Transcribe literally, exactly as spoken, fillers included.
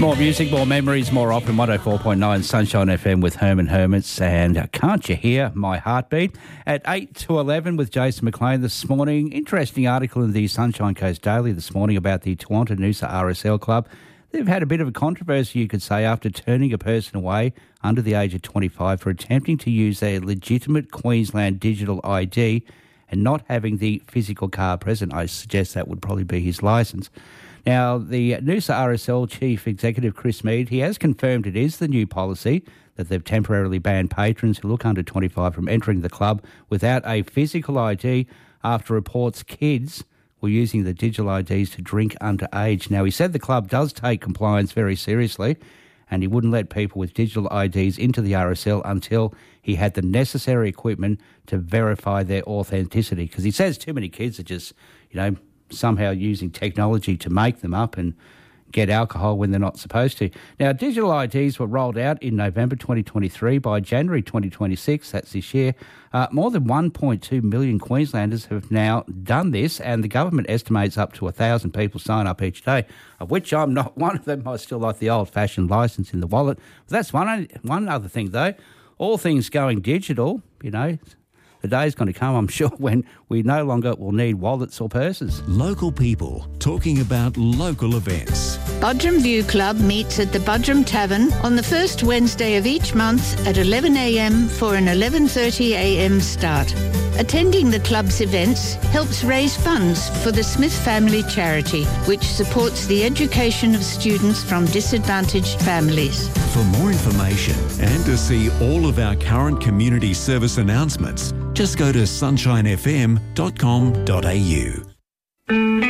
More music, more memories, more often. one oh four point nine Sunshine F M with Herman Hermits. And uh, Can't You Hear My Heartbeat? At eight to eleven with Jason McLean this morning. Interesting article in the Sunshine Coast Daily this morning about the Toowoomba Noosa R S L Club. They've had a bit of a controversy, you could say, after turning a person away under the age of twenty-five for attempting to use their legitimate Queensland digital I D and not having the physical card present. I suggest that would probably be his licence. Now, the Noosa R S L Chief Executive Chris Mead, he has confirmed it is the new policy that they've temporarily banned patrons who look under twenty-five from entering the club without a physical I D after reports kids were using the digital I Ds to drink underage. Now, he said the club does take compliance very seriously and he wouldn't let people with digital I Ds into the R S L until he had the necessary equipment to verify their authenticity. Because he says too many kids are just, you know, somehow using technology to make them up and get alcohol when they're not supposed to. Now, digital I Ds were rolled out in November twenty twenty-three. By January twenty twenty-six, that's this year, uh, more than one point two million Queenslanders have now done this, and the government estimates up to one thousand people sign up each day, of which I'm not one of them. I still like the old-fashioned licence in the wallet. But that's one, one other thing, though. All things going digital, you know, the day's going to come, I'm sure, when we no longer will need wallets or purses. Local people talking about local events. Budrum View Club meets at the Budrum Tavern on the first Wednesday of each month at eleven a m for an eleven thirty a m start. Attending the club's events helps raise funds for the Smith Family Charity, which supports the education of students from disadvantaged families. For more information and to see all of our current community service announcements, just go to sunshine f m dot com dot a u.